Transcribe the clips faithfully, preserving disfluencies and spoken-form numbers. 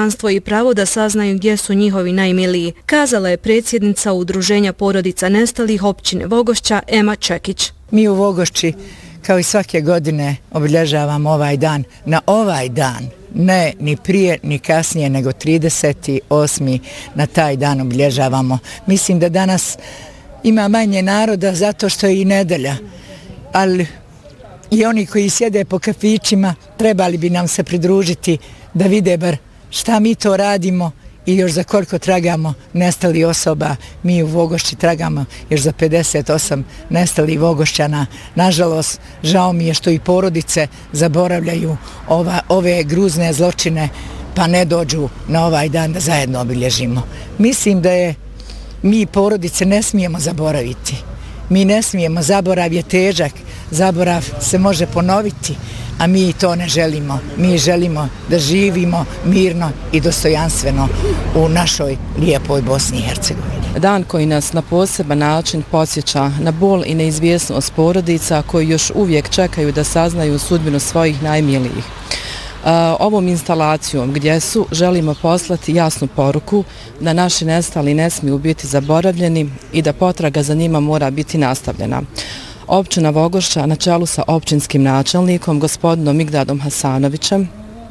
dostojanstvo i pravo da saznaju gdje su njihovi najmiliji, kazala je predsjednica Udruženja porodica nestalih općine Vogošća Ema Čekić. Mi u Vogošći kao i svake godine obilježavamo ovaj dan na ovaj dan. Ne ni prije ni kasnije nego trideset osmi na taj dan obilježavamo. Mislim da danas ima manje naroda zato što je i nedelja, ali i oni koji sjede po kafićima trebali bi nam se pridružiti da vide bar šta mi to radimo i još za koliko tragamo nestali osoba. Mi u Vogošći tragamo još za pedeset osam nestalih Vogošćana. Nažalost, žao mi je što i porodice zaboravljaju ova, ove gruzne zločine pa ne dođu na ovaj dan da zajedno obilježimo. Mislim da je mi porodice ne smijemo zaboraviti. Mi ne smijemo, zaborav je težak, zaborav se može ponoviti, a mi to ne želimo. Mi želimo da živimo mirno i dostojanstveno u našoj lijepoj Bosni i Hercegovini. Dan koji nas na poseban način podsjeća na bol i neizvjesnost porodica koji još uvijek čekaju da saznaju sudbinu svojih najmilijih. Ovom instalacijom gdje su želimo poslati jasnu poruku da naši nestali ne smiju biti zaboravljeni i da potraga za njima mora biti nastavljena. Općina Vogošća na čelu sa općinskim načelnikom gospodinom Migdadom Hasanovićem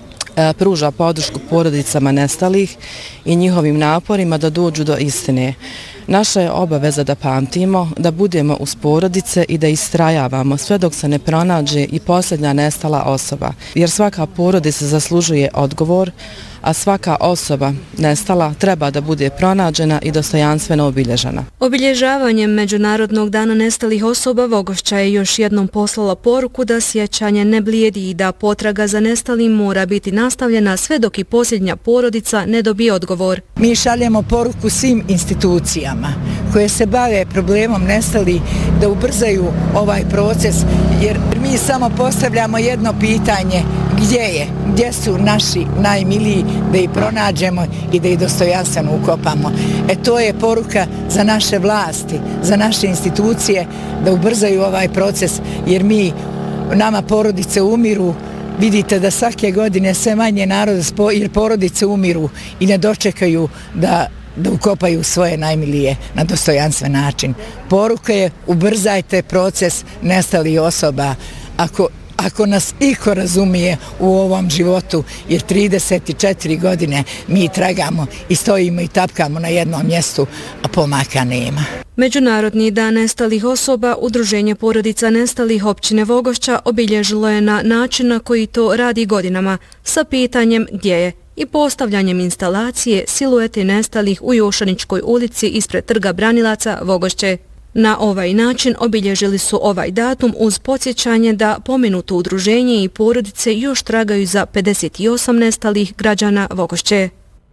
pruža podršku porodicama nestalih i njihovim naporima da dođu do istine. Naša je obaveza da pamtimo, da budemo uz porodice i da istrajavamo sve dok se ne pronađe i posljednja nestala osoba, jer svaka porodica zaslužuje odgovor, a svaka osoba nestala treba da bude pronađena i dostojanstveno obilježena. Obilježavanjem Međunarodnog dana nestalih osoba Vogošća je još jednom poslala poruku da sjećanje ne blijedi i da potraga za nestalim mora biti nastavljena sve dok i posljednja porodica ne dobije odgovor. Mi šaljemo poruku svim institucijama koje se bave problemom nestalih da ubrzaju ovaj proces, jer mi samo postavljamo jedno pitanje: gdje je, gdje su naši najmiliji, da ih pronađemo i da ih dostojanstveno ukopamo. E to je poruka za naše vlasti, za naše institucije da ubrzaju ovaj proces, jer mi, nama porodice umiru. Vidite da svake godine sve manje naroda, jer porodice umiru i ne dočekaju da da ukopaju svoje najmilije na dostojanstven način. Poruka je: ubrzajte proces nestalih osoba. Ako Ako nas iko razumije u ovom životu, jer trideset četiri godine mi tragamo i stojimo i tapkamo na jednom mjestu, a pomaka nema. Međunarodni dan nestalih osoba Udruženje porodica nestalih općine Vogošća obilježilo je na način na koji to radi godinama, sa pitanjem gdje je i postavljanjem instalacije siluete nestalih u Jošaničkoj ulici ispred Trga Branilaca Vogošće. Na ovaj način obilježili su ovaj datum uz podsjećanje da pomenuto udruženje i porodice još tragaju za pedeset osam nestalih građana Vogošće.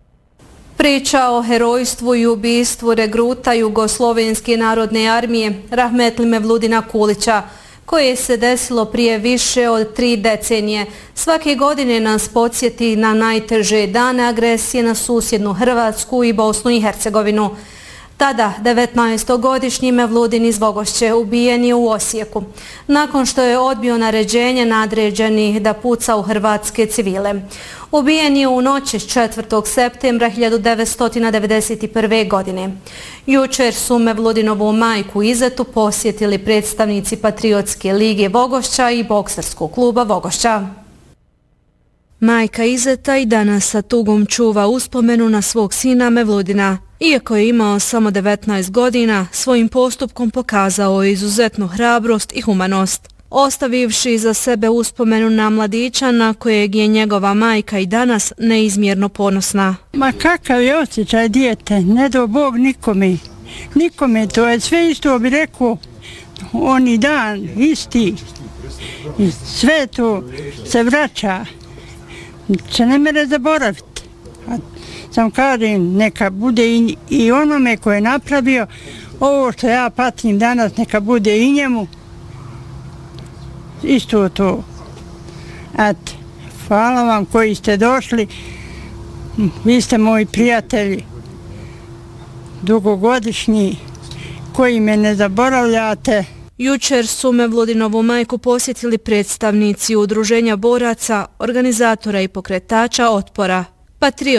Priča o herojstvu i ubistvu regruta Jugoslovenske narodne armije Rahmetli Mevludina Kulića, koje se desilo prije više od tri decenije, svake godine nas podsjeti na najteže dane agresije na susjednu Hrvatsku i Bosnu i Hercegovinu. Tada, devetnaestogodišnji Mevludin iz Vogošće ubijen je u Osijeku, nakon što je odbio naređenje nadređenih da puca u hrvatske civile. Ubijen je u noći s četvrtog septembra hiljadu devetsto devedeset prve. godine. Jučer su Mevludinovu majku Izetu posjetili predstavnici Patriotske lige Vogošća i bokserskog kluba Vogošća. Majka Izeta i danas sa tugom čuva uspomenu na svog sina Mevludina. Iako je imao samo devetnaest godina, svojim postupkom pokazao je izuzetnu hrabrost i humanost, ostavivši iza sebe uspomenu na mladića na kojeg je njegova majka i danas neizmjerno ponosna. Ma kakav je osjećaj dijete, ne do Bog nikome. Nikome, to je sve isto, bi rekao, oni dan, isti. I sve to se vraća, se ne mere zaboraviti. Sam kažem, neka bude i, i onome koje je napravio, ovo što ja patim danas, neka bude i njemu. Isto to. Eto, hvala vam koji ste došli. Vi ste moji prijatelji, dugogodišnji, koji me ne zaboravljate. Jučer su Mevludinovu majku posjetili predstavnici Udruženja boraca, organizatora i pokretača otpora. Patriot